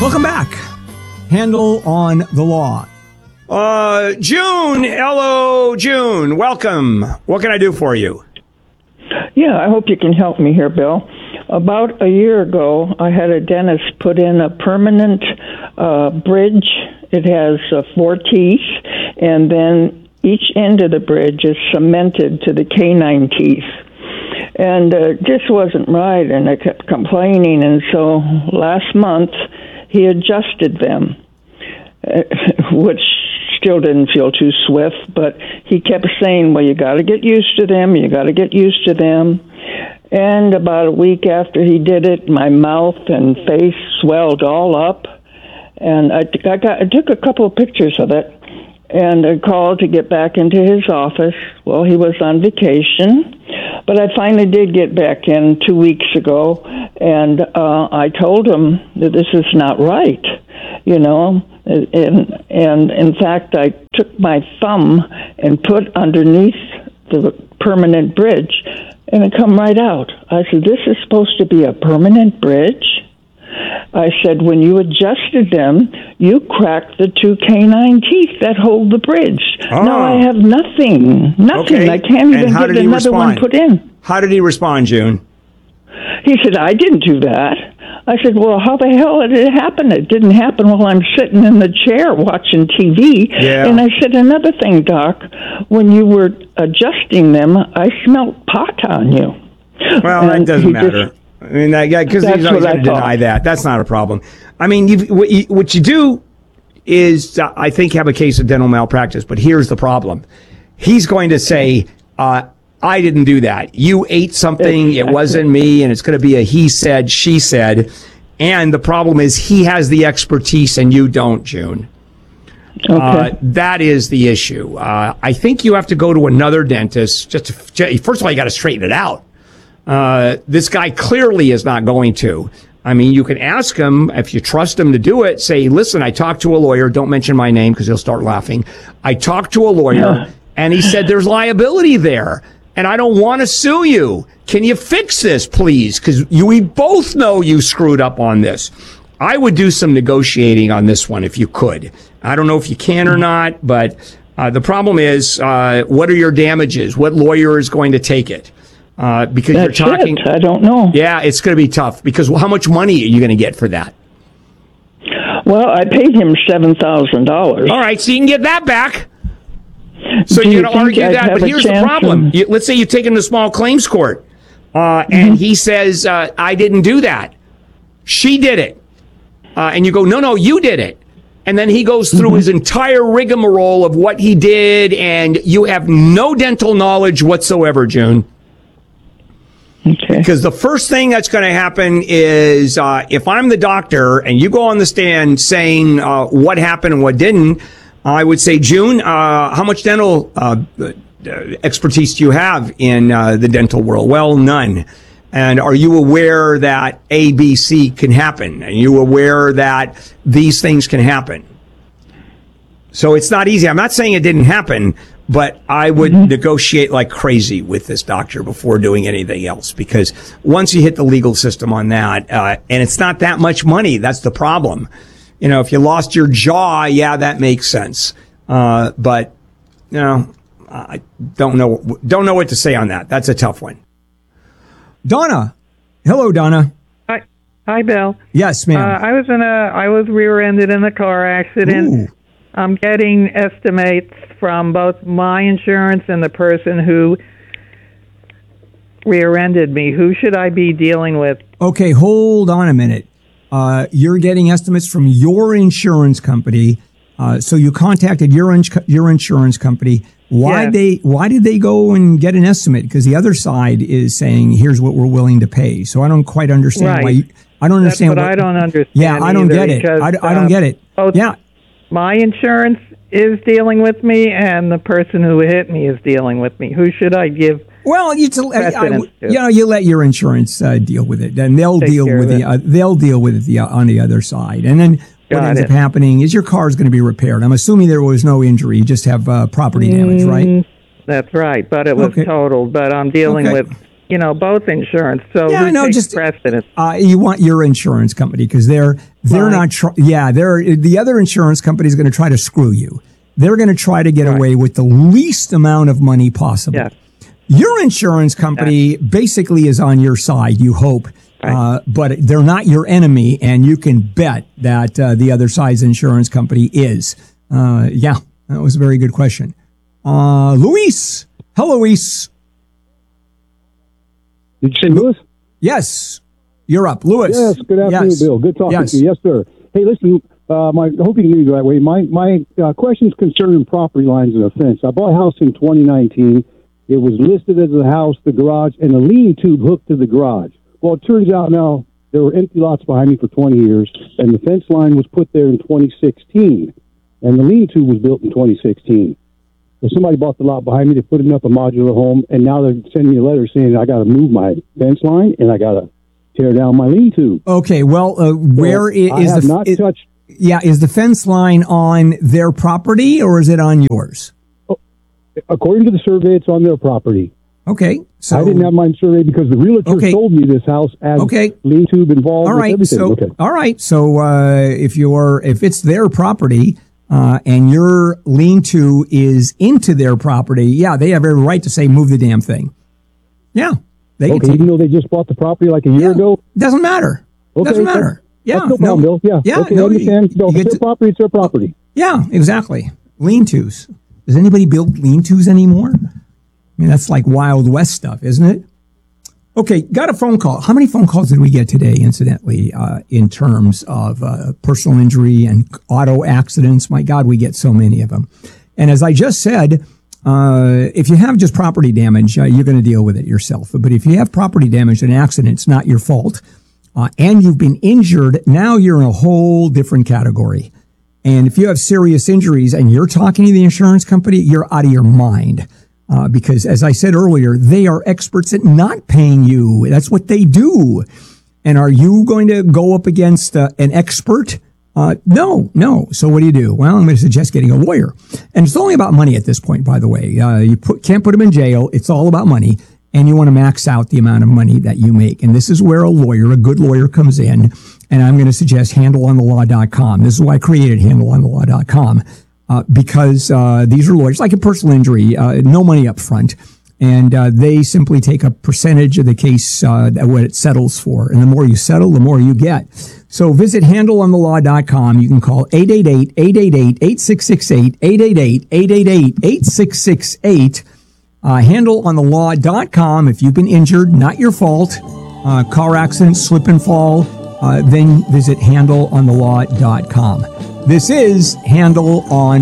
Welcome back. Handle on the Law. June. Hello, June. Welcome. What can I do for you? Yeah, I hope you can help me here, Bill. About a year ago, I had a dentist put in a permanent bridge. It has 4 teeth, and then each end of the bridge is cemented to the canine teeth. And this wasn't right, and I kept complaining, and so last month he adjusted them, which still didn't feel too swift, but he kept saying, well, you got to get used to them, you got to get used to them. And about a week after he did it, my mouth and face swelled all up, and I took a couple of pictures of it, and I called to get back into his office. Well, he was on vacation, but I finally did get back in 2 weeks ago, and I told him that this is not right, you know. And in fact, I took my thumb and put underneath the permanent bridge, and it come right out. I said, this is supposed to be a permanent bridge? I said, when you adjusted them, you cracked the 2 canine teeth that hold the bridge. Oh. Now I have nothing. Okay. I can't even get another one put in. How did he respond, June? He said, I didn't do that. I said, well, how the hell did it happen? It didn't happen while I'm sitting in the chair watching TV. Yeah. And I said, another thing, Doc, when you were adjusting them, I smelled pot on you. Well, that doesn't matter. I mean, because he's always going to deny that. That's not a problem. I mean, what you do is, I think, have a case of dental malpractice. But here's the problem. He's going to say, I didn't do that. You ate something. Exactly. It wasn't me. And it's going to be a he said, she said. And the problem is he has the expertise and you don't, June. Okay. That is the issue. I think you have to go to another dentist. First of all, you got to straighten it out. This guy clearly is not going to. I mean, you can ask him, if you trust him to do it, say, listen, I talked to a lawyer. Don't mention my name because he'll start laughing. I talked to a lawyer and he said there's liability there and I don't want to sue you. Can you fix this, please? Because we both know you screwed up on this. I would do some negotiating on this one if you could. I don't know if you can or not, but the problem is, what are your damages? What lawyer is going to take it? Because That's you're talking. I don't know. Yeah, it's going to be tough because how much money are you going to get for that? Well, I paid him $7,000. All right, so you can get that back. So you're going to argue that, but here's the problem. Let's say you take him to small claims court, and he says, I didn't do that. She did it. And you go, no, you did it. And then he goes through his entire rigmarole of what he did, and you have no dental knowledge whatsoever, June. Okay. Because the first thing that's going to happen is if I'm the doctor and you go on the stand saying what happened and what didn't, I would say, June, how much dental expertise do you have in the dental world? Well, none. And are you aware that A, B, C can happen? Are you aware that these things can happen? So it's not easy. I'm not saying it didn't happen, but I would negotiate like crazy with this doctor before doing anything else, because once you hit the legal system on that, and it's not that much money, that's the problem. You know, if you lost your jaw, yeah, that makes sense. But, you know, I don't know what to say on that. That's a tough one. Donna. Hello, Donna. Hi, Bill. Yes, ma'am. I was rear-ended in a car accident. Ooh. I'm getting estimates from both my insurance and the person who rear-ended me. Who should I be dealing with? Okay, hold on a minute. You're getting estimates from your insurance company. So you contacted your insurance company. Why did they go and get an estimate? Because the other side is saying, here's what we're willing to pay. So I don't quite understand why. I don't understand. I don't understand. Yeah, I don't get it. Because, I don't get it. Yeah. My insurance is dealing with me, and the person who hit me is dealing with me. Who should I give? Well, you let your insurance deal with it, and they'll deal with it on the other side. And then what ends up happening is your car is going to be repaired. I'm assuming there was no injury; you just have property damage, right? That's right, but it was totaled. But I'm dealing with both insurance. So Yeah, who no, takes just precedence? you want your insurance company because they're Right. not. They're the other insurance company is going to try to screw you. They're going to try to get Right. away with the least amount of money possible. Yes. Your insurance company basically is on your side, you hope, Right. but they're not your enemy, and you can bet that the other side's insurance company is. Yeah, that was a very good question. Luis. Hello, Luis. Did you say Lewis? Yes, you're up. Luis. Yes, good afternoon, Yes. Bill. Good talking Yes. to you. Yes, sir. Hey, listen, I hope you can hear me the right way. My question's concerning property lines and a fence. I bought a house in 2019. It was listed as a house, the garage, and a lean tube hooked to the garage. Well, it turns out now there were empty lots behind me for 20 years, and the fence line was put there in 2016, and the lean tube was built in 2016. So somebody bought the lot behind me, they put it up a modular home, and now they're sending me a letter saying I got to move my fence line and I got to tear down my lean tube. Okay, well, where is I have the not touched. Yeah, is the fence line on their property or is it on yours? According to the survey, it's on their property. Okay, so I didn't have mine surveyed because the realtor Okay. sold me this house as Okay. lean tube involved all with right, everything. so Okay. all right, so if it's their property and your lean-to is into their property, yeah, they have every right to say move the damn thing. Yeah, they can Okay, take even though they just bought the property like a year ago? Doesn't matter. Okay, Doesn't matter. Yeah, That's no problem, Bill. Yeah. Yeah, Okay, no, I understand. you No, if get it's to- their property, it's their property. Yeah, exactly. Lean-tos. Does anybody build lean-tos anymore? I mean, that's like Wild West stuff, isn't it? Okay, got a phone call. How many phone calls did we get today, incidentally, in terms of personal injury and auto accidents? My God, we get so many of them. And as I just said, if you have just property damage, you're going to deal with it yourself. But if you have property damage and an accident, it's not your fault, and you've been injured, now you're in a whole different category. And if you have serious injuries and you're talking to the insurance company, you're out of your mind. Because as I said earlier, they are experts at not paying you. That's what they do. And are you going to go up against an expert? No. So what do? Well, I'm going to suggest getting a lawyer. And it's only about money at this point, by the way. You can't put them in jail. It's all about money. And you want to max out the amount of money that you make. And this is where a good lawyer comes in. And I'm going to suggest handleonthelaw.com. This is why I created handleonthelaw.com. Because these are lawyers, like a personal injury, no money up front. And they simply take a percentage of the case what it settles for. And the more you settle, the more you get. So visit handleonthelaw.com. You can call 888-888-8668, 888-888-8668. Handleonthelaw.com. If you've been injured, not your fault, car accident, slip and fall, then visit handleonthelaw.com. This is Handle on